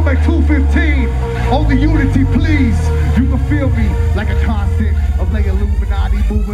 like 215. Only unity, please. You can feel me like a constant of like Illuminati moving.